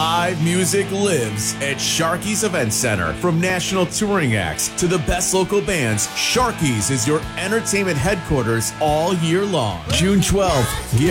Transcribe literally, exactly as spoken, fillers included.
Live music lives at Sharky's Event Center. From national touring acts to the best local bands, Sharky's is your entertainment headquarters all year long. June twelfth,